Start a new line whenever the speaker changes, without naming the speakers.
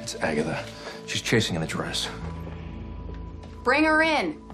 It's Agatha. She's chasing an address.
Bring her in.